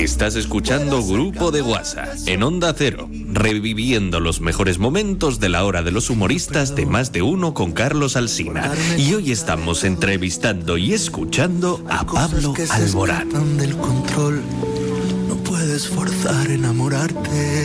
Estás escuchando Grupo de WhatsApp en Onda Cero, reviviendo los mejores momentos de la hora de los humoristas de Más de Uno con Carlos Alsina. Y hoy estamos entrevistando y escuchando a Pablo Alborán. Del control, no puedes forzar enamorarte.